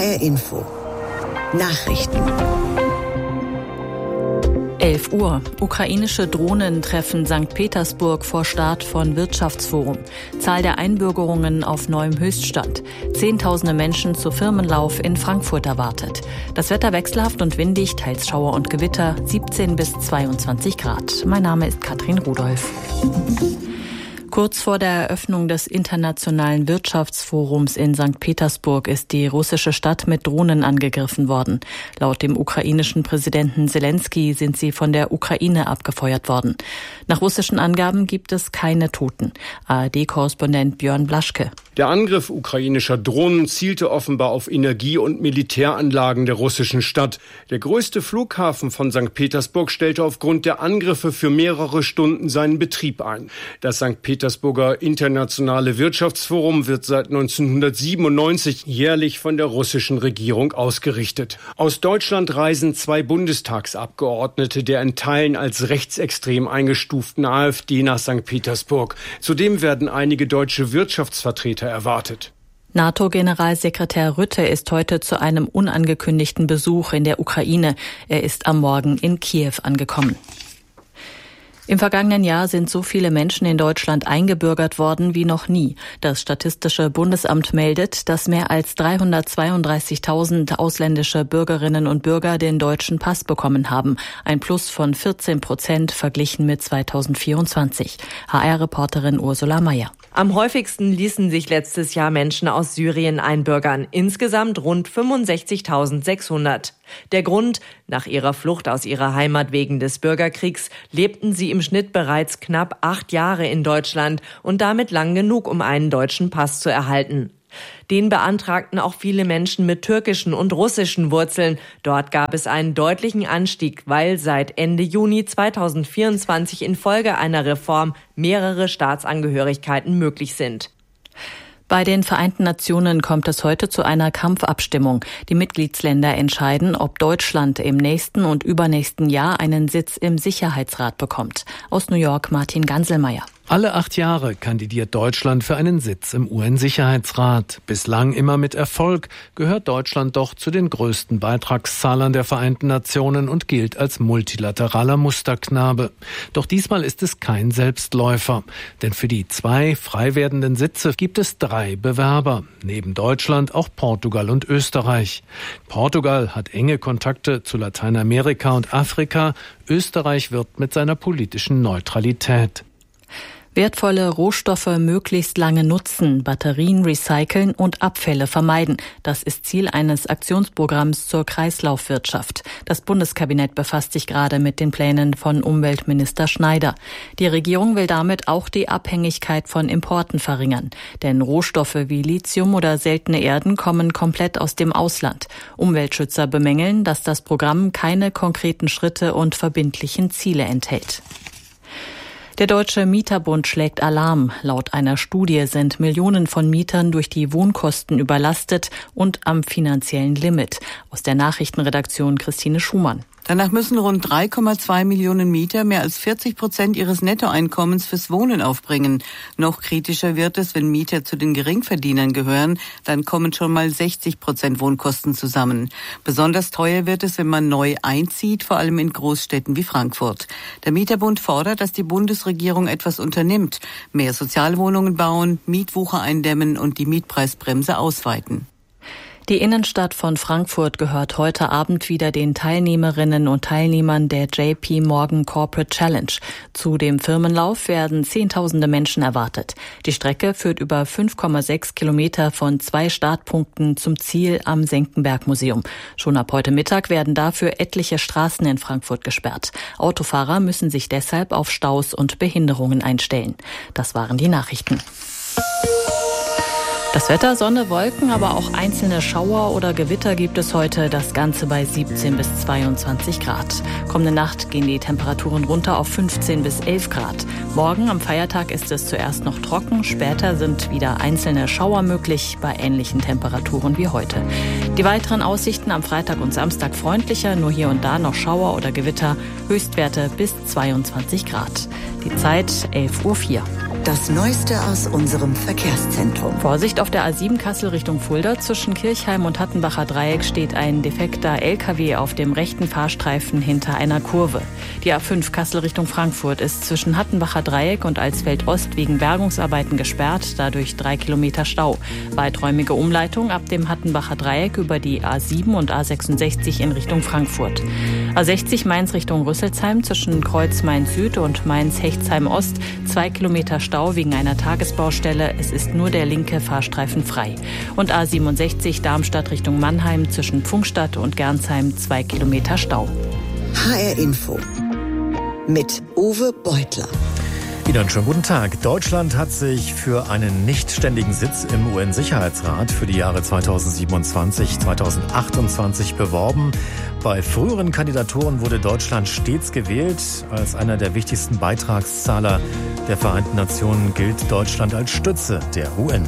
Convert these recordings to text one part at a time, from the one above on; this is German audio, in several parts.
HR Info. Nachrichten. 11 Uhr. Ukrainische Drohnen treffen St. Petersburg vor Start von Wirtschaftsforum. Zahl der Einbürgerungen auf neuem Höchststand. Zehntausende Menschen zu Firmenlauf in Frankfurt erwartet. Das Wetter wechselhaft und windig, teils Schauer und Gewitter, 17 bis 22 Grad. Mein Name ist Katrin Rudolph. Kurz vor der Eröffnung des Internationalen Wirtschaftsforums in St. Petersburg ist die russische Stadt mit Drohnen angegriffen worden. Laut dem ukrainischen Präsidenten Selenskyj sind sie von der Ukraine abgefeuert worden. Nach russischen Angaben gibt es keine Toten. ARD-Korrespondent Björn Blaschke. Der Angriff ukrainischer Drohnen zielte offenbar auf Energie- und Militäranlagen der russischen Stadt. Der größte Flughafen von St. Petersburg stellte aufgrund der Angriffe für mehrere Stunden seinen Betrieb ein. Das St. Petersburger Internationale Wirtschaftsforum wird seit 1997 jährlich von der russischen Regierung ausgerichtet. Aus Deutschland reisen 2 Bundestagsabgeordnete der in Teilen als rechtsextrem eingestuften AfD nach St. Petersburg. Zudem werden einige deutsche Wirtschaftsvertreter erwartet. NATO-Generalsekretär Rutte ist heute zu einem unangekündigten Besuch in der Ukraine. Er ist am Morgen in Kiew angekommen. Im vergangenen Jahr sind so viele Menschen in Deutschland eingebürgert worden wie noch nie. Das Statistische Bundesamt meldet, dass mehr als 332.000 ausländische Bürgerinnen und Bürger den deutschen Pass bekommen haben. Ein Plus von 14% verglichen mit 2024. HR-Reporterin Ursula Mayer. Am häufigsten ließen sich letztes Jahr Menschen aus Syrien einbürgern. Insgesamt rund 65.600. Der Grund: Nach ihrer Flucht aus ihrer Heimat wegen des Bürgerkriegs lebten sie im Schnitt bereits knapp 8 Jahre in Deutschland und damit lang genug, um einen deutschen Pass zu erhalten. Den beantragten auch viele Menschen mit türkischen und russischen Wurzeln. Dort gab es einen deutlichen Anstieg, weil seit Ende Juni 2024 infolge einer Reform mehrere Staatsangehörigkeiten möglich sind. Bei den Vereinten Nationen kommt es heute zu einer Kampfabstimmung. Die Mitgliedsländer entscheiden, ob Deutschland im nächsten und übernächsten Jahr einen Sitz im Sicherheitsrat bekommt. Aus New York Martin Ganselmeier. Alle 8 Jahre kandidiert Deutschland für einen Sitz im UN-Sicherheitsrat. Bislang immer mit Erfolg, gehört Deutschland doch zu den größten Beitragszahlern der Vereinten Nationen und gilt als multilateraler Musterknabe. Doch diesmal ist es kein Selbstläufer. Denn für die 2 frei werdenden Sitze gibt es 3 Bewerber. Neben Deutschland auch Portugal und Österreich. Portugal hat enge Kontakte zu Lateinamerika und Afrika. Österreich wirbt mit seiner politischen Neutralität. Wertvolle Rohstoffe möglichst lange nutzen, Batterien recyceln und Abfälle vermeiden. Das ist Ziel eines Aktionsprogramms zur Kreislaufwirtschaft. Das Bundeskabinett befasst sich gerade mit den Plänen von Umweltminister Schneider. Die Regierung will damit auch die Abhängigkeit von Importen verringern. Denn Rohstoffe wie Lithium oder seltene Erden kommen komplett aus dem Ausland. Umweltschützer bemängeln, dass das Programm keine konkreten Schritte und verbindlichen Ziele enthält. Der Deutsche Mieterbund schlägt Alarm. Laut einer Studie sind Millionen von Mietern durch die Wohnkosten überlastet und am finanziellen Limit. Aus der Nachrichtenredaktion Christine Schumann. Danach müssen rund 3,2 Millionen Mieter mehr als 40% ihres Nettoeinkommens fürs Wohnen aufbringen. Noch kritischer wird es, wenn Mieter zu den Geringverdienern gehören, dann kommen schon mal 60% Wohnkosten zusammen. Besonders teuer wird es, wenn man neu einzieht, vor allem in Großstädten wie Frankfurt. Der Mieterbund fordert, dass die Bundesregierung etwas unternimmt, mehr Sozialwohnungen bauen, Mietwucher eindämmen und die Mietpreisbremse ausweiten. Die Innenstadt von Frankfurt gehört heute Abend wieder den Teilnehmerinnen und Teilnehmern der JP Morgan Corporate Challenge. Zu dem Firmenlauf werden Zehntausende Menschen erwartet. Die Strecke führt über 5,6 Kilometer von 2 Startpunkten zum Ziel am Senckenberg-Museum. Schon ab heute Mittag werden dafür etliche Straßen in Frankfurt gesperrt. Autofahrer müssen sich deshalb auf Staus und Behinderungen einstellen. Das waren die Nachrichten. Das Wetter, Sonne, Wolken, aber auch einzelne Schauer oder Gewitter gibt es heute. Das Ganze bei 17 bis 22 Grad. Kommende Nacht gehen die Temperaturen runter auf 15 bis 11 Grad. Morgen am Feiertag ist es zuerst noch trocken. Später sind wieder einzelne Schauer möglich bei ähnlichen Temperaturen wie heute. Die weiteren Aussichten am Freitag und Samstag freundlicher. Nur hier und da noch Schauer oder Gewitter. Höchstwerte bis 22 Grad. Die Zeit 11:04 Uhr. Das Neueste aus unserem Verkehrszentrum. Vorsicht auf der A7 Kassel Richtung Fulda. Zwischen Kirchheim und Hattenbacher Dreieck steht ein defekter LKW auf dem rechten Fahrstreifen hinter einer Kurve. Die A5 Kassel Richtung Frankfurt ist zwischen Hattenbacher Dreieck und Alsfeld Ost wegen Bergungsarbeiten gesperrt, dadurch 3 Kilometer Stau. Weiträumige Umleitung ab dem Hattenbacher Dreieck über die A7 und A66 in Richtung Frankfurt. A60 Mainz Richtung Rüsselsheim zwischen Kreuz Mainz Süd und Mainz Hechtsheim Ost 2 Kilometer Stau wegen einer Tagesbaustelle. Es ist nur der linke Fahrstreifen frei. Und A67 Darmstadt Richtung Mannheim zwischen Pfungstadt und Gernsheim 2 Kilometer Stau. HR Info mit Uwe Beutler. Wieder einen schönen guten Tag. Deutschland hat sich für einen nichtständigen Sitz im UN-Sicherheitsrat für die Jahre 2027-2028 beworben. Bei früheren Kandidaturen wurde Deutschland stets gewählt. Als einer der wichtigsten Beitragszahler der Vereinten Nationen gilt Deutschland als Stütze der UN.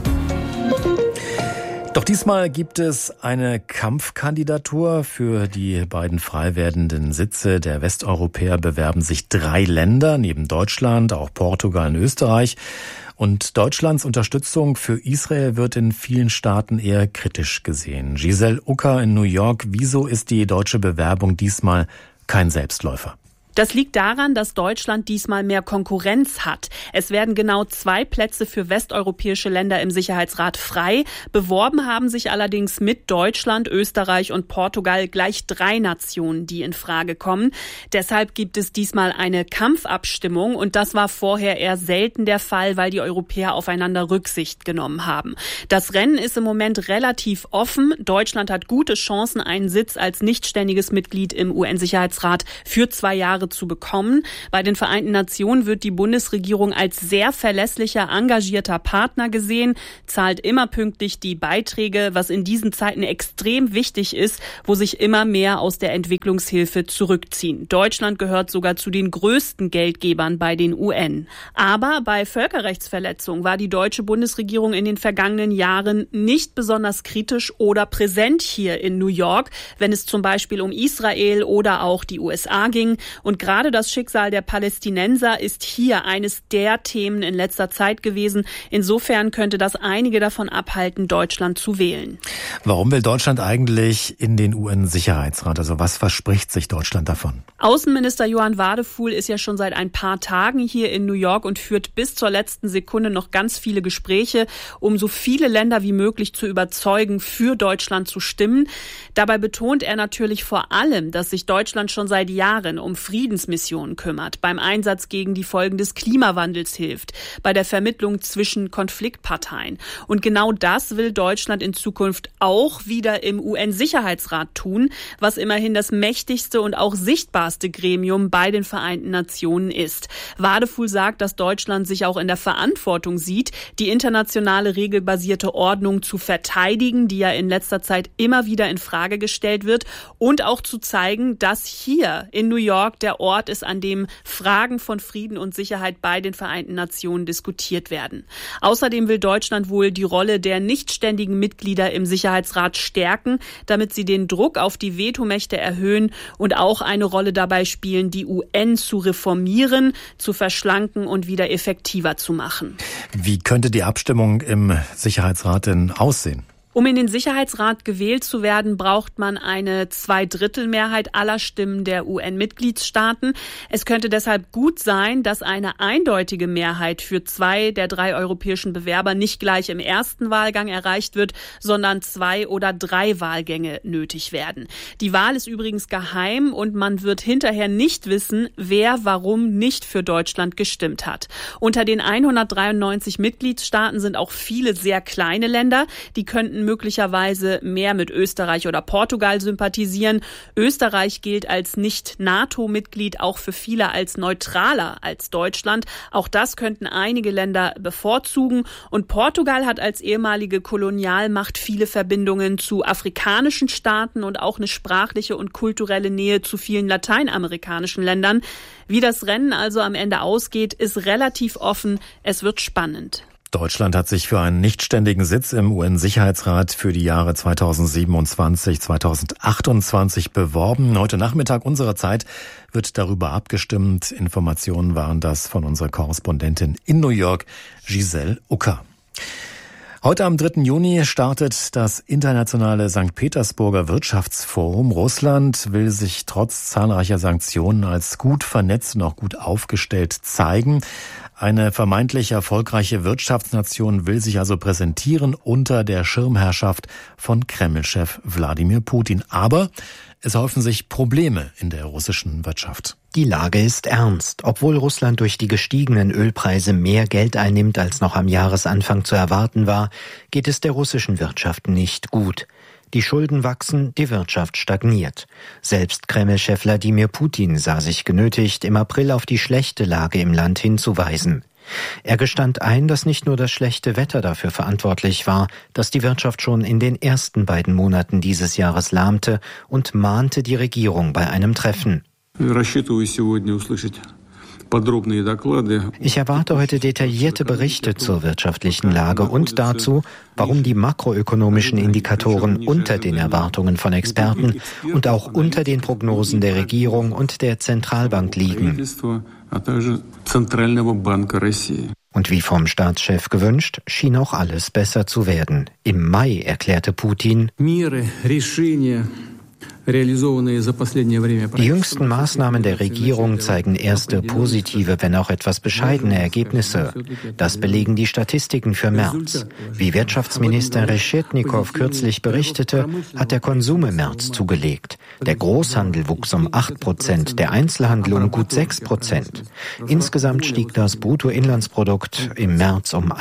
Doch diesmal gibt es eine Kampfkandidatur. Für die beiden frei werdenden Sitze der Westeuropäer bewerben sich 3 Länder, neben Deutschland, auch Portugal und Österreich. Und Deutschlands Unterstützung für Israel wird in vielen Staaten eher kritisch gesehen. Giselle Ucker in New York, wieso ist die deutsche Bewerbung diesmal kein Selbstläufer? Das liegt daran, dass Deutschland diesmal mehr Konkurrenz hat. Es werden genau 2 Plätze für westeuropäische Länder im Sicherheitsrat frei. Beworben haben sich allerdings mit Deutschland, Österreich und Portugal gleich 3 Nationen, die in Frage kommen. Deshalb gibt es diesmal eine Kampfabstimmung und das war vorher eher selten der Fall, weil die Europäer aufeinander Rücksicht genommen haben. Das Rennen ist im Moment relativ offen. Deutschland hat gute Chancen, einen Sitz als nichtständiges Mitglied im UN-Sicherheitsrat für 2 Jahre zu bekommen. Bei den Vereinten Nationen wird die Bundesregierung als sehr verlässlicher, engagierter Partner gesehen, zahlt immer pünktlich die Beiträge, was in diesen Zeiten extrem wichtig ist, wo sich immer mehr aus der Entwicklungshilfe zurückziehen. Deutschland gehört sogar zu den größten Geldgebern bei den UN. Aber bei Völkerrechtsverletzungen war die deutsche Bundesregierung in den vergangenen Jahren nicht besonders kritisch oder präsent hier in New York, wenn es zum Beispiel um Israel oder auch die USA ging. Und gerade das Schicksal der Palästinenser ist hier eines der Themen in letzter Zeit gewesen. Insofern könnte das einige davon abhalten, Deutschland zu wählen. Warum will Deutschland eigentlich in den UN-Sicherheitsrat? Also was verspricht sich Deutschland davon? Außenminister Johann Wadefuhl ist ja schon seit ein paar Tagen hier in New York und führt bis zur letzten Sekunde noch ganz viele Gespräche, um so viele Länder wie möglich zu überzeugen, für Deutschland zu stimmen. Dabei betont er natürlich vor allem, dass sich Deutschland schon seit Jahren um Friedensmissionen kümmert, beim Einsatz gegen die Folgen des Klimawandels hilft, bei der Vermittlung zwischen Konfliktparteien. Und genau das will Deutschland in Zukunft auch wieder im UN-Sicherheitsrat tun, was immerhin das mächtigste und auch sichtbarste Gremium bei den Vereinten Nationen ist. Wadefuhl sagt, dass Deutschland sich auch in der Verantwortung sieht, die internationale regelbasierte Ordnung zu verteidigen, die ja in letzter Zeit immer wieder in Frage gestellt wird, und auch zu zeigen, dass hier in New York der Ort ist, an dem Fragen von Frieden und Sicherheit bei den Vereinten Nationen diskutiert werden. Außerdem will Deutschland wohl die Rolle der nichtständigen Mitglieder im Sicherheitsrat stärken, damit sie den Druck auf die Vetomächte erhöhen und auch eine Rolle dabei spielen, die UN zu reformieren, zu verschlanken und wieder effektiver zu machen. Wie könnte die Abstimmung im Sicherheitsrat denn aussehen? Um in den Sicherheitsrat gewählt zu werden, braucht man eine 2/3 aller Stimmen der UN-Mitgliedstaaten. Es könnte deshalb gut sein, dass eine eindeutige Mehrheit für 2 der 3 europäischen Bewerber nicht gleich im ersten Wahlgang erreicht wird, sondern 2 oder 3 Wahlgänge nötig werden. Die Wahl ist übrigens geheim und man wird hinterher nicht wissen, wer warum nicht für Deutschland gestimmt hat. Unter den 193 Mitgliedstaaten sind auch viele sehr kleine Länder, die könnten möglicherweise mehr mit Österreich oder Portugal sympathisieren. Österreich gilt als Nicht-NATO-Mitglied auch für viele als neutraler als Deutschland. Auch das könnten einige Länder bevorzugen. Und Portugal hat als ehemalige Kolonialmacht viele Verbindungen zu afrikanischen Staaten und auch eine sprachliche und kulturelle Nähe zu vielen lateinamerikanischen Ländern. Wie das Rennen also am Ende ausgeht, ist relativ offen. Es wird spannend. Deutschland hat sich für einen nichtständigen Sitz im UN-Sicherheitsrat für die Jahre 2027, 2028 beworben. Heute Nachmittag unserer Zeit wird darüber abgestimmt. Informationen waren das von unserer Korrespondentin in New York, Giselle Ucker. Heute am 3. Juni startet das internationale St. Petersburger Wirtschaftsforum. Russland will sich trotz zahlreicher Sanktionen als gut vernetzt und auch gut aufgestellt zeigen. Eine vermeintlich erfolgreiche Wirtschaftsnation will sich also präsentieren unter der Schirmherrschaft von Kreml-Chef Wladimir Putin. Aber es häufen sich Probleme in der russischen Wirtschaft. Die Lage ist ernst. Obwohl Russland durch die gestiegenen Ölpreise mehr Geld einnimmt, als noch am Jahresanfang zu erwarten war, geht es der russischen Wirtschaft nicht gut. Die Schulden wachsen, die Wirtschaft stagniert. Selbst Kreml-Chef Wladimir Putin sah sich genötigt, im April auf die schlechte Lage im Land hinzuweisen. Er gestand ein, dass nicht nur das schlechte Wetter dafür verantwortlich war, dass die Wirtschaft schon in den ersten beiden Monaten dieses Jahres lahmte, und mahnte die Regierung bei einem Treffen. Ich erwarte heute detaillierte Berichte zur wirtschaftlichen Lage und dazu, warum die makroökonomischen Indikatoren unter den Erwartungen von Experten und auch unter den Prognosen der Regierung und der Zentralbank liegen. Und wie vom Staatschef gewünscht, schien auch alles besser zu werden. Im Mai erklärte Putin: Die jüngsten Maßnahmen der Regierung zeigen erste positive, wenn auch etwas bescheidene Ergebnisse. Das belegen die Statistiken für März. Wie Wirtschaftsminister Reshetnikow kürzlich berichtete, hat der Konsum im März zugelegt. Der Großhandel wuchs um 8%, der Einzelhandel um gut 6%. Insgesamt stieg das Bruttoinlandsprodukt im März um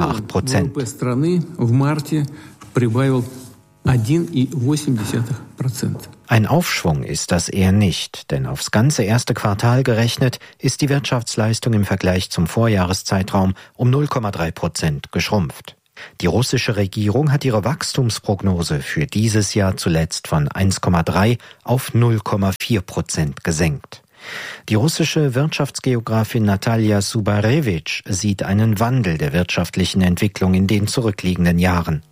1,8%. Ein Aufschwung ist das eher nicht, denn aufs ganze erste Quartal gerechnet ist die Wirtschaftsleistung im Vergleich zum Vorjahreszeitraum um 0,3% geschrumpft. Die russische Regierung hat ihre Wachstumsprognose für dieses Jahr zuletzt von 1,3 auf 0,4% gesenkt. Die russische Wirtschaftsgeografin Natalia Subarewitsch sieht einen Wandel der wirtschaftlichen Entwicklung in den zurückliegenden Jahren.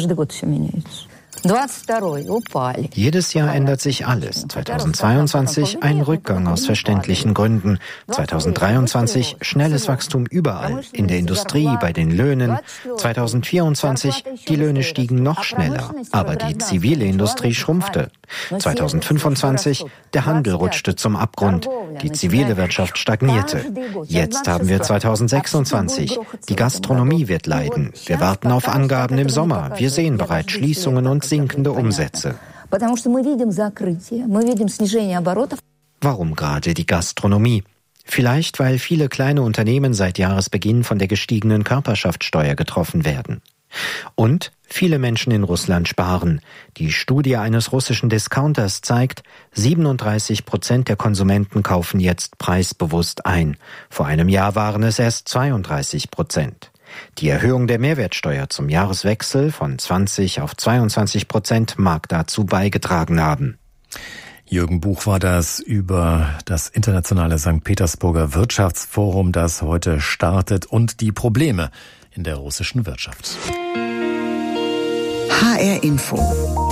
Jedes Jahr ändert sich alles. 2022 ein Rückgang aus verständlichen Gründen. 2023 schnelles Wachstum überall, in der Industrie, bei den Löhnen. 2024 die Löhne stiegen noch schneller, aber die zivile Industrie schrumpfte. 2025 der Handel rutschte zum Abgrund, die zivile Wirtschaft stagnierte. Jetzt haben wir 2026. Die Gastronomie wird leiden. Wir warten auf Angaben im Sommer. Wir sehen bereits Schließungen und sinkende Umsätze. Warum gerade die Gastronomie? Vielleicht, weil viele kleine Unternehmen seit Jahresbeginn von der gestiegenen Körperschaftssteuer getroffen werden. Und viele Menschen in Russland sparen. Die Studie eines russischen Discounters zeigt, 37% der Konsumenten kaufen jetzt preisbewusst ein. Vor einem Jahr waren es erst 32%. Die Erhöhung der Mehrwertsteuer zum Jahreswechsel von 20 auf 22% mag dazu beigetragen haben. Jürgen Buch war das über das internationale St. Petersburger Wirtschaftsforum, das heute startet, und die Probleme in der russischen Wirtschaft. HR Info.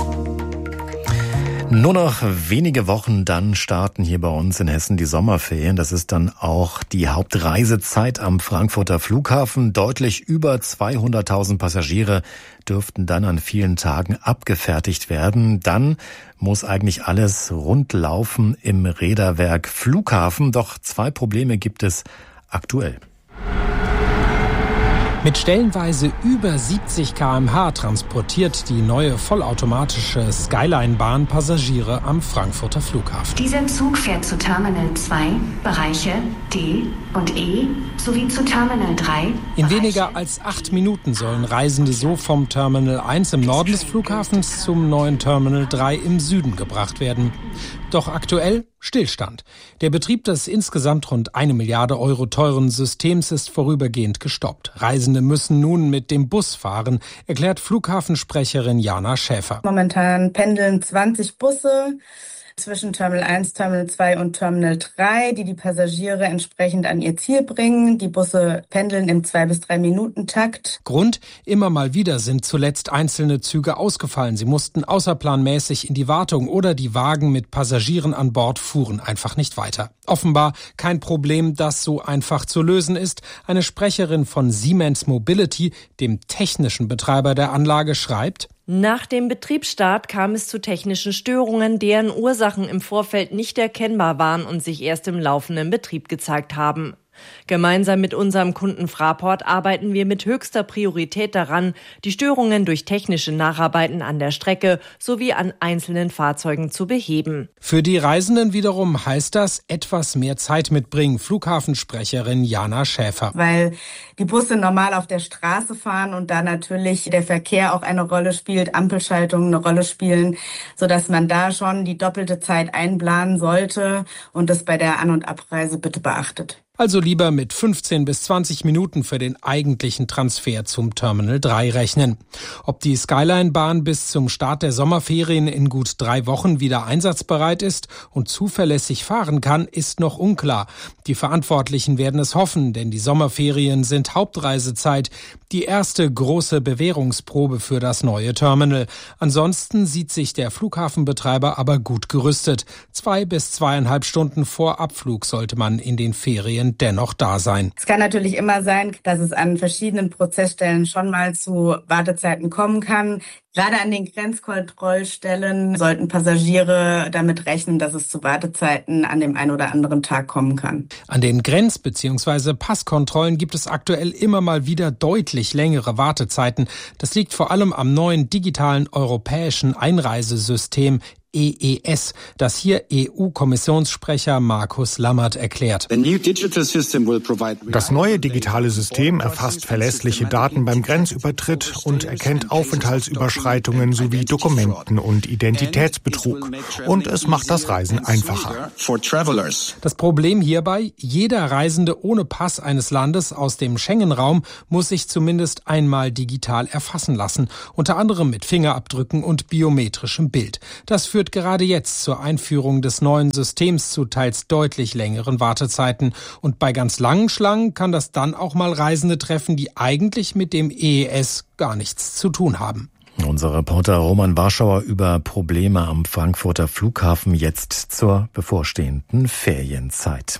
Nur noch wenige Wochen, dann starten hier bei uns in Hessen die Sommerferien. Das ist dann auch die Hauptreisezeit am Frankfurter Flughafen. Deutlich über 200.000 Passagiere dürften dann an vielen Tagen abgefertigt werden. Dann muss eigentlich alles rund laufen im Räderwerk Flughafen. Doch zwei Probleme gibt es aktuell. Mit stellenweise über 70 km/h transportiert die neue vollautomatische Skyline-Bahn Passagiere am Frankfurter Flughafen. Dieser Zug fährt zu Terminal 2, Bereiche D und E, sowie zu Terminal 3. In weniger als 8 Minuten sollen Reisende so vom Terminal 1 im Norden des Flughafens zum neuen Terminal 3 im Süden gebracht werden. Doch aktuell Stillstand. Der Betrieb des insgesamt rund 1 Milliarde Euro teuren Systems ist vorübergehend gestoppt. Reisende müssen nun mit dem Bus fahren, erklärt Flughafensprecherin Jana Schäfer. Momentan pendeln 20 Busse zwischen Terminal 1, Terminal 2 und Terminal 3, die Passagiere entsprechend an ihr Ziel bringen. Die Busse pendeln im 2- bis 3-Minuten-Takt. Grund: immer mal wieder sind zuletzt einzelne Züge ausgefallen. Sie mussten außerplanmäßig in die Wartung oder die Wagen mit Passagieren an Bord fuhren einfach nicht weiter. Offenbar kein Problem, das so einfach zu lösen ist. Eine Sprecherin von Siemens Mobility, dem technischen Betreiber der Anlage, schreibt: Nach dem Betriebsstart kam es zu technischen Störungen, deren Ursachen im Vorfeld nicht erkennbar waren und sich erst im laufenden Betrieb gezeigt haben. Gemeinsam mit unserem Kunden Fraport arbeiten wir mit höchster Priorität daran, die Störungen durch technische Nacharbeiten an der Strecke sowie an einzelnen Fahrzeugen zu beheben. Für die Reisenden wiederum heißt das etwas mehr Zeit mitbringen, Flughafensprecherin Jana Schäfer. Weil die Busse normal auf der Straße fahren und da natürlich der Verkehr auch eine Rolle spielt, Ampelschaltungen eine Rolle spielen, sodass man da schon die doppelte Zeit einplanen sollte und das bei der An- und Abreise bitte beachtet. Also lieber mit 15 bis 20 Minuten für den eigentlichen Transfer zum Terminal 3 rechnen. Ob die Skyline-Bahn bis zum Start der Sommerferien in gut 3 Wochen wieder einsatzbereit ist und zuverlässig fahren kann, ist noch unklar. Die Verantwortlichen werden es hoffen, denn die Sommerferien sind Hauptreisezeit, die erste große Bewährungsprobe für das neue Terminal. Ansonsten sieht sich der Flughafenbetreiber aber gut gerüstet. 2 bis 2,5 Stunden vor Abflug sollte man in den Ferien dennoch da sein. Es kann natürlich immer sein, dass es an verschiedenen Prozessstellen schon mal zu Wartezeiten kommen kann. Gerade an den Grenzkontrollstellen sollten Passagiere damit rechnen, dass es zu Wartezeiten an dem einen oder anderen Tag kommen kann. An den Grenz- bzw. Passkontrollen gibt es aktuell immer mal wieder deutlich längere Wartezeiten. Das liegt vor allem am neuen digitalen europäischen Einreisesystem EES, das hier EU-Kommissionssprecher Markus Lammert erklärt. Das neue digitale System erfasst verlässliche Daten beim Grenzübertritt und erkennt Aufenthaltsüberschreitungen sowie Dokumenten- und Identitätsbetrug. Und es macht das Reisen einfacher. Das Problem hierbei: Jeder Reisende ohne Pass eines Landes aus dem Schengen-Raum muss sich zumindest einmal digital erfassen lassen, unter anderem mit Fingerabdrücken und biometrischem Bild. Das führt gerade jetzt zur Einführung des neuen Systems zu teils deutlich längeren Wartezeiten. Und bei ganz langen Schlangen kann das dann auch mal Reisende treffen, die eigentlich mit dem EES gar nichts zu tun haben. Unser Reporter Roman Warschauer über Probleme am Frankfurter Flughafen jetzt zur bevorstehenden Ferienzeit.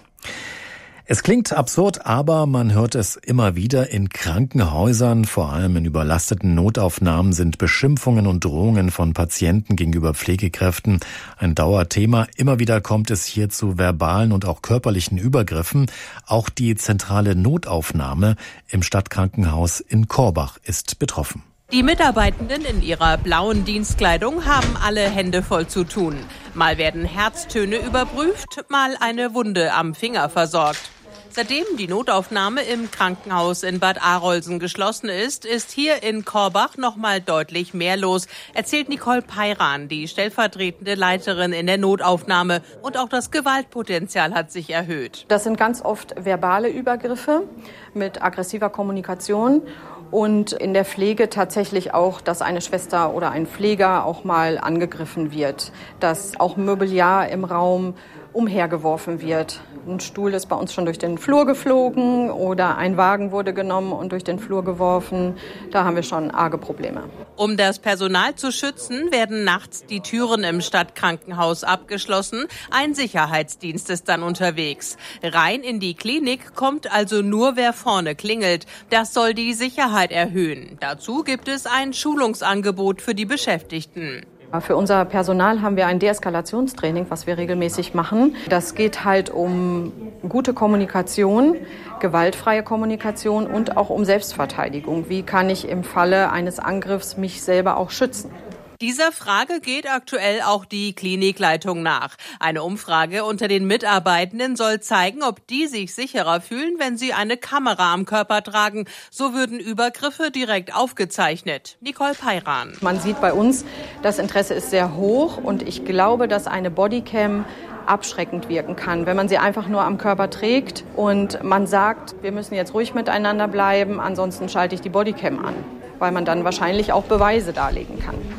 Es klingt absurd, aber man hört es immer wieder in Krankenhäusern, vor allem in überlasteten Notaufnahmen sind Beschimpfungen und Drohungen von Patienten gegenüber Pflegekräften ein Dauerthema. Immer wieder kommt es hier zu verbalen und auch körperlichen Übergriffen. Auch die zentrale Notaufnahme im Stadtkrankenhaus in Korbach ist betroffen. Die Mitarbeitenden in ihrer blauen Dienstkleidung haben alle Hände voll zu tun. Mal werden Herztöne überprüft, mal eine Wunde am Finger versorgt. Seitdem die Notaufnahme im Krankenhaus in Bad Arolsen geschlossen ist hier in Korbach noch mal deutlich mehr los, erzählt Nicole Peiran, die stellvertretende Leiterin in der Notaufnahme. Und auch das Gewaltpotenzial hat sich erhöht. Das sind ganz oft verbale Übergriffe mit aggressiver Kommunikation. Und in der Pflege tatsächlich auch, dass eine Schwester oder ein Pfleger auch mal angegriffen wird, dass auch Mobiliar im Raum umhergeworfen wird. Ein Stuhl ist bei uns schon durch den Flur geflogen oder ein Wagen wurde genommen und durch den Flur geworfen. Da haben wir schon arge Probleme. Um das Personal zu schützen, werden nachts die Türen im Stadtkrankenhaus abgeschlossen. Ein Sicherheitsdienst ist dann unterwegs. Rein in die Klinik kommt also nur, wer vorne klingelt. Das soll die Sicherheit erhöhen. Dazu gibt es ein Schulungsangebot für die Beschäftigten. Für unser Personal haben wir ein Deeskalationstraining, was wir regelmäßig machen. Das geht halt um gute Kommunikation, gewaltfreie Kommunikation und auch um Selbstverteidigung. Wie kann ich im Falle eines Angriffs mich selber auch schützen? Dieser Frage geht aktuell auch die Klinikleitung nach. Eine Umfrage unter den Mitarbeitenden soll zeigen, ob die sich sicherer fühlen, wenn sie eine Kamera am Körper tragen. So würden Übergriffe direkt aufgezeichnet. Nicole Peiran. Man sieht bei uns, das Interesse ist sehr hoch und ich glaube, dass eine Bodycam abschreckend wirken kann, wenn man sie einfach nur am Körper trägt und man sagt, wir müssen jetzt ruhig miteinander bleiben, ansonsten schalte ich die Bodycam an, weil man dann wahrscheinlich auch Beweise darlegen kann.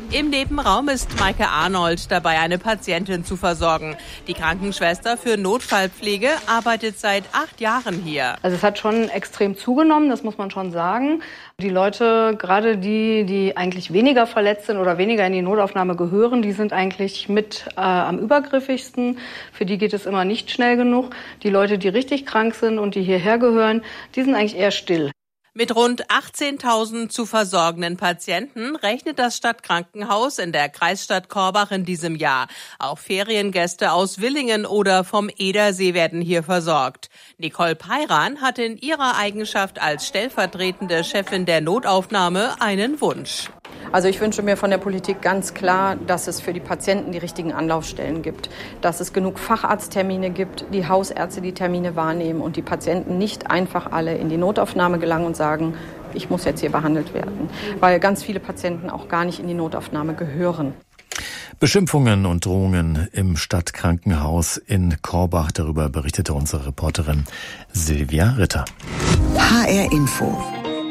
Im Nebenraum ist Maike Arnold dabei, eine Patientin zu versorgen. Die Krankenschwester für Notfallpflege arbeitet seit 8 Jahren hier. Also es hat schon extrem zugenommen, das muss man schon sagen. Die Leute, gerade die eigentlich weniger verletzt sind oder weniger in die Notaufnahme gehören, die sind eigentlich mit am übergriffigsten. Für die geht es immer nicht schnell genug. Die Leute, die richtig krank sind und die hierher gehören, die sind eigentlich eher still. Mit rund 18.000 zu versorgenden Patienten rechnet das Stadtkrankenhaus in der Kreisstadt Korbach in diesem Jahr. Auch Feriengäste aus Willingen oder vom Edersee werden hier versorgt. Nicole Peiran hat in ihrer Eigenschaft als stellvertretende Chefin der Notaufnahme einen Wunsch. Also ich wünsche mir von der Politik ganz klar, dass es für die Patienten die richtigen Anlaufstellen gibt, dass es genug Facharzttermine gibt, die Hausärzte die Termine wahrnehmen und die Patienten nicht einfach alle in die Notaufnahme gelangen und sagen, ich muss jetzt hier behandelt werden, weil ganz viele Patienten auch gar nicht in die Notaufnahme gehören. Beschimpfungen und Drohungen im Stadtkrankenhaus in Korbach. Darüber berichtete unsere Reporterin Silvia Ritter. HR Info.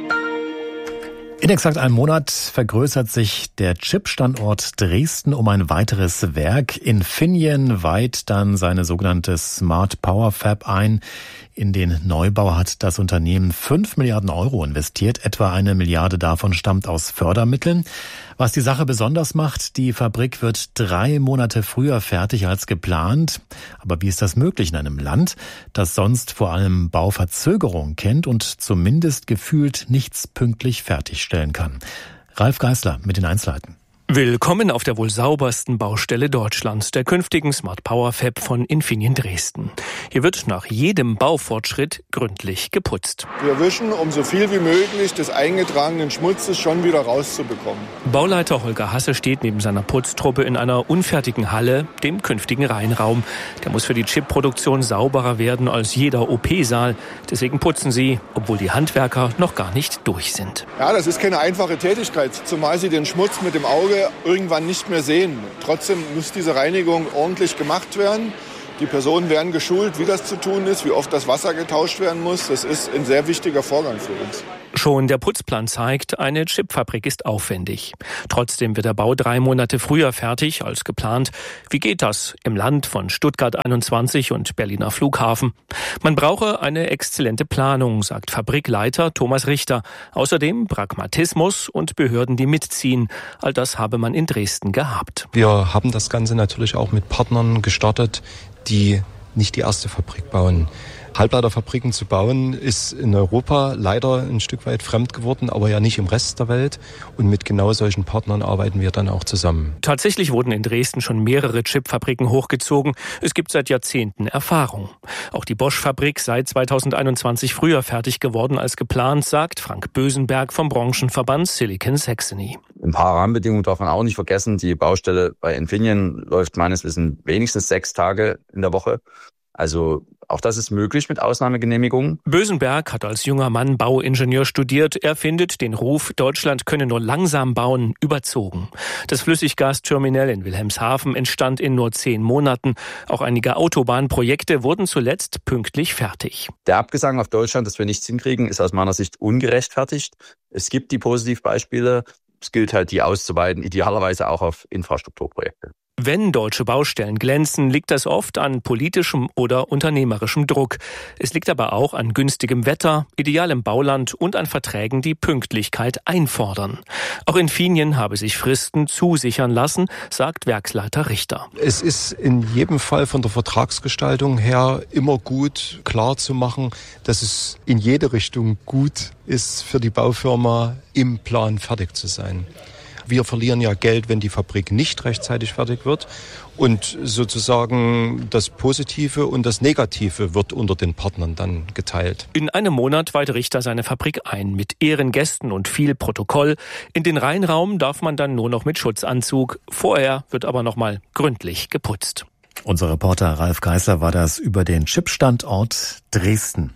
In exakt einem Monat vergrößert sich der Chip-Standort Dresden um ein weiteres Werk. Infineon weiht dann seine sogenannte Smart Power Fab ein. In den Neubau hat das Unternehmen 5 Milliarden Euro investiert. Etwa 1 Milliarde davon stammt aus Fördermitteln. Was die Sache besonders macht, die Fabrik wird 3 Monate früher fertig als geplant. Aber wie ist das möglich in einem Land, das sonst vor allem Bauverzögerung kennt und zumindest gefühlt nichts pünktlich fertigstellen kann? Ralf Geißler mit den Einzelheiten. Willkommen auf der wohl saubersten Baustelle Deutschlands, der künftigen Smart Power Fab von Infineon Dresden. Hier wird nach jedem Baufortschritt gründlich geputzt. Wir wischen, um so viel wie möglich des eingetragenen Schmutzes schon wieder rauszubekommen. Bauleiter Holger Hasse steht neben seiner Putztruppe in einer unfertigen Halle, dem künftigen Reinraum. Der muss für die Chipproduktion sauberer werden als jeder OP-Saal. Deswegen putzen sie, obwohl die Handwerker noch gar nicht durch sind. Ja, das ist keine einfache Tätigkeit, zumal sie den Schmutz mit dem Auge irgendwann nicht mehr sehen. Trotzdem muss diese Reinigung ordentlich gemacht werden. Die Personen werden geschult, wie das zu tun ist, wie oft das Wasser getauscht werden muss. Das ist ein sehr wichtiger Vorgang für uns. Schon der Putzplan zeigt, eine Chipfabrik ist aufwendig. Trotzdem wird der Bau 3 Monate früher fertig als geplant. Wie geht das im Land von Stuttgart 21 und Berliner Flughafen? Man brauche eine exzellente Planung, sagt Fabrikleiter Thomas Richter. Außerdem Pragmatismus und Behörden, die mitziehen. All das habe man in Dresden gehabt. Wir haben das Ganze natürlich auch mit Partnern gestartet, die nicht die erste Fabrik bauen. Halbleiterfabriken zu bauen, ist in Europa leider ein Stück weit fremd geworden, aber ja nicht im Rest der Welt. Und mit genau solchen Partnern arbeiten wir dann auch zusammen. Tatsächlich wurden in Dresden schon mehrere Chipfabriken hochgezogen. Es gibt seit Jahrzehnten Erfahrung. Auch die Bosch-Fabrik sei 2021 früher fertig geworden als geplant, sagt Frank Bösenberg vom Branchenverband Silicon Saxony. Ein paar Rahmenbedingungen darf man auch nicht vergessen. Die Baustelle bei Infineon läuft meines Wissens wenigstens 6 Tage in der Woche. Also auch das ist möglich mit Ausnahmegenehmigungen. Bösenberg hat als junger Mann Bauingenieur studiert. Er findet den Ruf, Deutschland könne nur langsam bauen, überzogen. Das Flüssiggasterminal in Wilhelmshaven entstand in nur 10 Monaten. Auch einige Autobahnprojekte wurden zuletzt pünktlich fertig. Der Abgesang auf Deutschland, dass wir nichts hinkriegen, ist aus meiner Sicht ungerechtfertigt. Es gibt die Positivbeispiele. Es gilt halt, die auszuweiten, idealerweise auch auf Infrastrukturprojekte. Wenn deutsche Baustellen glänzen, liegt das oft an politischem oder unternehmerischem Druck. Es liegt aber auch an günstigem Wetter, idealem Bauland und an Verträgen, die Pünktlichkeit einfordern. Auch Infineon habe sich Fristen zusichern lassen, sagt Werksleiter Richter. Es ist in jedem Fall von der Vertragsgestaltung her immer gut, klar zu machen, dass es in jede Richtung gut ist für die Baufirma, im Plan fertig zu sein. Wir verlieren ja Geld, wenn die Fabrik nicht rechtzeitig fertig wird. Und sozusagen das Positive und das Negative wird unter den Partnern dann geteilt. In einem Monat weiht Richter seine Fabrik ein, mit Ehrengästen und viel Protokoll. In den Reinraum darf man dann nur noch mit Schutzanzug. Vorher wird aber noch mal gründlich geputzt. Unser Reporter Ralf Geißler war das über den Chip-Standort Dresden.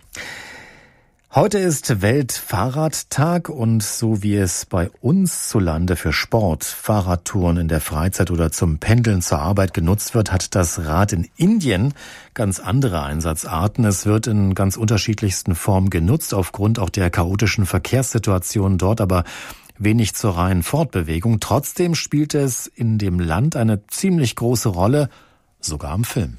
Heute ist Weltfahrradtag und so wie es bei uns zu Lande für Sport, Fahrradtouren in der Freizeit oder zum Pendeln zur Arbeit genutzt wird, hat das Rad in Indien ganz andere Einsatzarten. Es wird in ganz unterschiedlichsten Formen genutzt, aufgrund auch der chaotischen Verkehrssituation dort. Aber wenig zur reinen Fortbewegung. Trotzdem spielt es in dem Land eine ziemlich große Rolle, sogar im Film.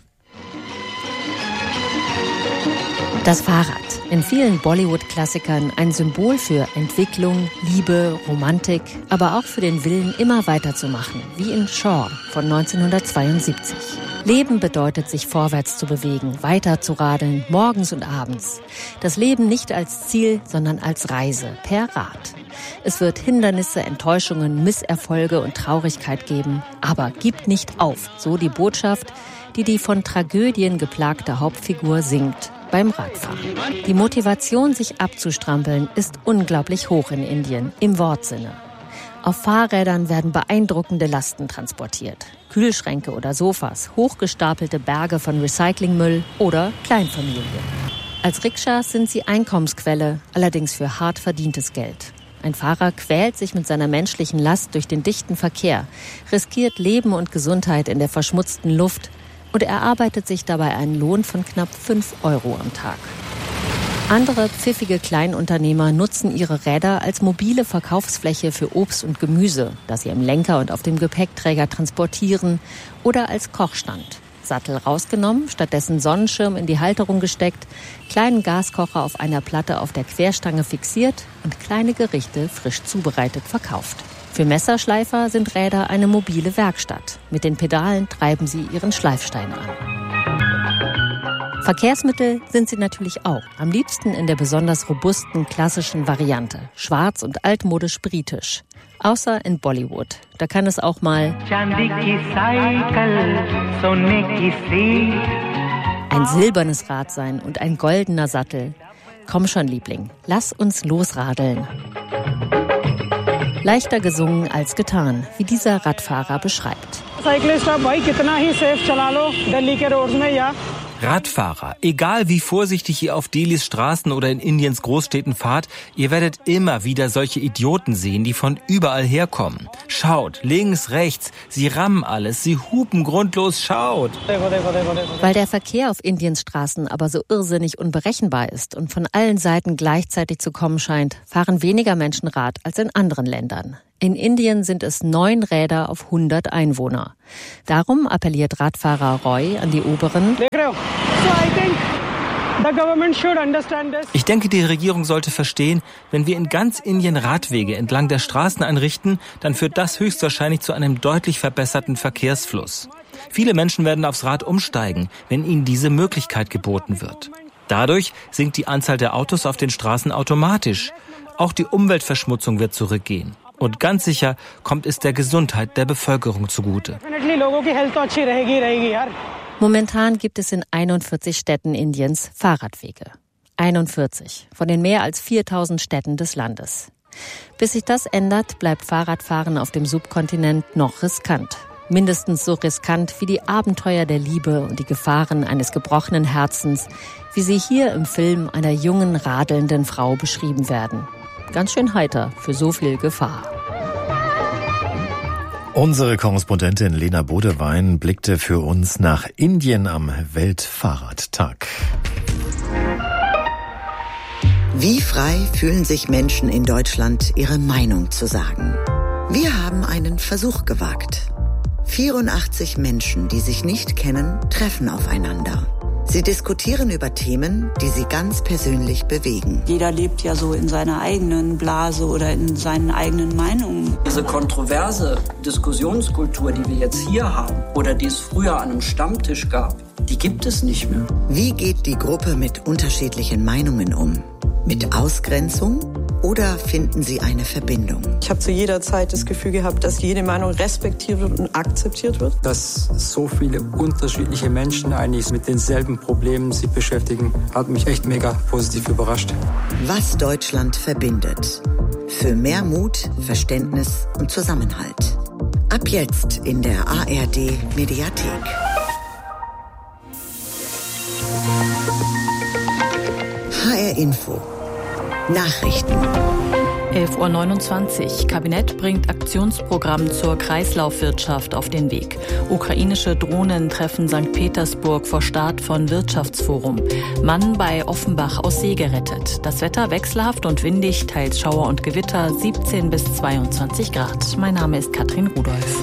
Das Fahrrad. In vielen Bollywood-Klassikern ein Symbol für Entwicklung, Liebe, Romantik, aber auch für den Willen, immer weiterzumachen, wie in Shaw von 1972. Leben bedeutet, sich vorwärts zu bewegen, weiter zu radeln, morgens und abends. Das Leben nicht als Ziel, sondern als Reise, per Rad. Es wird Hindernisse, Enttäuschungen, Misserfolge und Traurigkeit geben, aber gibt nicht auf, so die Botschaft, die von Tragödien geplagte Hauptfigur singt beim Radfahren. Die Motivation, sich abzustrampeln, ist unglaublich hoch in Indien, im Wortsinne. Auf Fahrrädern werden beeindruckende Lasten transportiert. Kühlschränke oder Sofas, hochgestapelte Berge von Recyclingmüll oder Kleinfamilien. Als Rikschas sind sie Einkommensquelle, allerdings für hart verdientes Geld. Ein Fahrer quält sich mit seiner menschlichen Last durch den dichten Verkehr, riskiert Leben und Gesundheit in der verschmutzten Luft und erarbeitet sich dabei einen Lohn von knapp 5 Euro am Tag. Andere pfiffige Kleinunternehmer nutzen ihre Räder als mobile Verkaufsfläche für Obst und Gemüse, das sie im Lenker und auf dem Gepäckträger transportieren, oder als Kochstand. Sattel rausgenommen, stattdessen Sonnenschirm in die Halterung gesteckt, kleinen Gaskocher auf einer Platte auf der Querstange fixiert und kleine Gerichte frisch zubereitet verkauft. Für Messerschleifer sind Räder eine mobile Werkstatt. Mit den Pedalen treiben sie ihren Schleifstein an. Verkehrsmittel sind sie natürlich auch. Am liebsten in der besonders robusten, klassischen Variante. Schwarz und altmodisch britisch. Außer in Bollywood. Da kann es auch mal ein silbernes Rad sein und ein goldener Sattel. Komm schon, Liebling, lass uns losradeln. Leichter gesungen als getan, wie dieser Radfahrer beschreibt. Radfahrer, egal wie vorsichtig ihr auf Delhis Straßen oder in Indiens Großstädten fahrt, ihr werdet immer wieder solche Idioten sehen, die von überall herkommen. Schaut, links, rechts, sie rammen alles, sie hupen grundlos, schaut. Weil der Verkehr auf Indiens Straßen aber so irrsinnig unberechenbar ist und von allen Seiten gleichzeitig zu kommen scheint, fahren weniger Menschen Rad als in anderen Ländern. In Indien sind es 9 Räder auf 100 Einwohner. Darum appelliert Radfahrer Roy an die Oberen. Ich denke, die Regierung sollte verstehen, wenn wir in ganz Indien Radwege entlang der Straßen einrichten, dann führt das höchstwahrscheinlich zu einem deutlich verbesserten Verkehrsfluss. Viele Menschen werden aufs Rad umsteigen, wenn ihnen diese Möglichkeit geboten wird. Dadurch sinkt die Anzahl der Autos auf den Straßen automatisch. Auch die Umweltverschmutzung wird zurückgehen. Und ganz sicher kommt es der Gesundheit der Bevölkerung zugute. Momentan gibt es in 41 Städten Indiens Fahrradwege. 41 von den mehr als 4000 Städten des Landes. Bis sich das ändert, bleibt Fahrradfahren auf dem Subkontinent noch riskant. Mindestens so riskant wie die Abenteuer der Liebe und die Gefahren eines gebrochenen Herzens, wie sie hier im Film einer jungen, radelnden Frau beschrieben werden. Ganz schön heiter für so viel Gefahr. Unsere Korrespondentin Lena Bodewein blickte für uns nach Indien am Weltfahrradtag. Wie frei fühlen sich Menschen in Deutschland, ihre Meinung zu sagen? Wir haben einen Versuch gewagt. 84 Menschen, die sich nicht kennen, treffen aufeinander. Sie diskutieren über Themen, die sie ganz persönlich bewegen. Jeder lebt ja so in seiner eigenen Blase oder in seinen eigenen Meinungen. Diese kontroverse Diskussionskultur, die wir jetzt hier haben oder die es früher an einem Stammtisch gab, die gibt es nicht mehr. Wie geht die Gruppe mit unterschiedlichen Meinungen um? Mit Ausgrenzung? Oder finden sie eine Verbindung? Ich habe zu jeder Zeit das Gefühl gehabt, dass jede Meinung respektiert wird und akzeptiert wird. Dass so viele unterschiedliche Menschen eigentlich mit denselben Problemen sich beschäftigen, hat mich echt mega positiv überrascht. Was Deutschland verbindet. Für mehr Mut, Verständnis und Zusammenhalt. Ab jetzt in der ARD Mediathek. HR Info. Nachrichten. 11:29 Uhr. Kabinett bringt Aktionsprogramm zur Kreislaufwirtschaft auf den Weg. Ukrainische Drohnen treffen St. Petersburg vor Start von Wirtschaftsforum. Mann bei Offenbach aus See gerettet. Das Wetter wechselhaft und windig, teils Schauer und Gewitter, 17 bis 22 Grad. Mein Name ist Katrin Rudolph.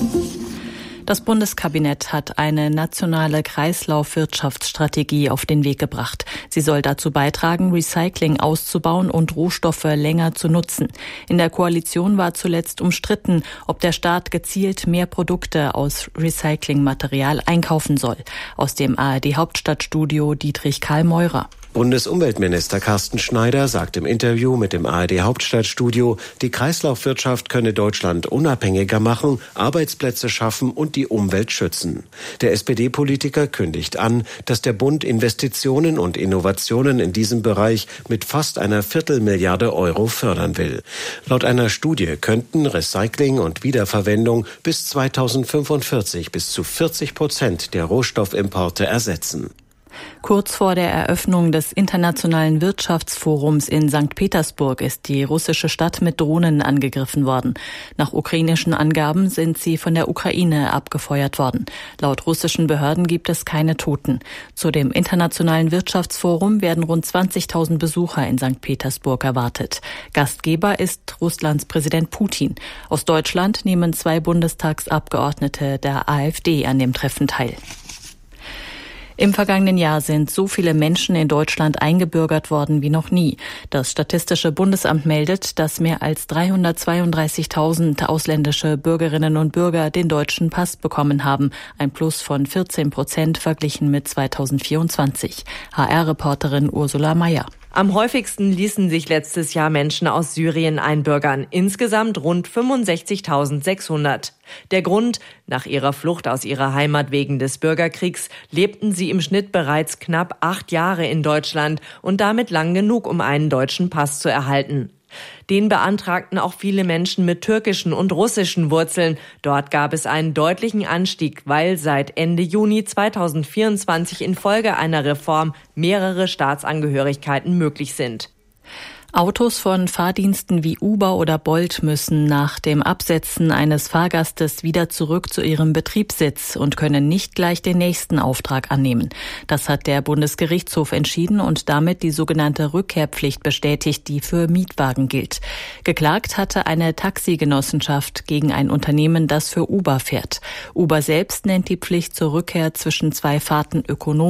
Das Bundeskabinett hat eine nationale Kreislaufwirtschaftsstrategie auf den Weg gebracht. Sie soll dazu beitragen, Recycling auszubauen und Rohstoffe länger zu nutzen. In der Koalition war zuletzt umstritten, ob der Staat gezielt mehr Produkte aus Recyclingmaterial einkaufen soll. Aus dem ARD-Hauptstadtstudio Dietrich Karl Meurer. Bundesumweltminister Carsten Schneider sagt im Interview mit dem ARD-Hauptstadtstudio, die Kreislaufwirtschaft könne Deutschland unabhängiger machen, Arbeitsplätze schaffen und die Umwelt schützen. Der SPD-Politiker kündigt an, dass der Bund Investitionen und Innovationen in diesem Bereich mit fast einer Viertelmilliarde Euro fördern will. Laut einer Studie könnten Recycling und Wiederverwendung bis 2045 bis zu 40% der Rohstoffimporte ersetzen. Kurz vor der Eröffnung des Internationalen Wirtschaftsforums in St. Petersburg ist die russische Stadt mit Drohnen angegriffen worden. Nach ukrainischen Angaben sind sie von der Ukraine abgefeuert worden. Laut russischen Behörden gibt es keine Toten. Zu dem Internationalen Wirtschaftsforum werden rund 20.000 Besucher in St. Petersburg erwartet. Gastgeber ist Russlands Präsident Putin. Aus Deutschland nehmen 2 Bundestagsabgeordnete der AfD an dem Treffen teil. Im vergangenen Jahr sind so viele Menschen in Deutschland eingebürgert worden wie noch nie. Das Statistische Bundesamt meldet, dass mehr als 332.000 ausländische Bürgerinnen und Bürger den deutschen Pass bekommen haben. Ein Plus von 14% verglichen mit 2024. HR-Reporterin Ursula Mayer. Am häufigsten ließen sich letztes Jahr Menschen aus Syrien einbürgern, insgesamt rund 65.600. Der Grund: Nach ihrer Flucht aus ihrer Heimat wegen des Bürgerkriegs lebten sie im Schnitt bereits knapp 8 Jahre in Deutschland und damit lang genug, um einen deutschen Pass zu erhalten. Den beantragten auch viele Menschen mit türkischen und russischen Wurzeln. Dort gab es einen deutlichen Anstieg, weil seit Ende Juni 2024 infolge einer Reform mehrere Staatsangehörigkeiten möglich sind. Autos von Fahrdiensten wie Uber oder Bolt müssen nach dem Absetzen eines Fahrgastes wieder zurück zu ihrem Betriebssitz und können nicht gleich den nächsten Auftrag annehmen. Das hat der Bundesgerichtshof entschieden und damit die sogenannte Rückkehrpflicht bestätigt, die für Mietwagen gilt. Geklagt hatte eine Taxigenossenschaft gegen ein Unternehmen, das für Uber fährt. Uber selbst nennt die Pflicht zur Rückkehr zwischen 2 Fahrten ökonomisch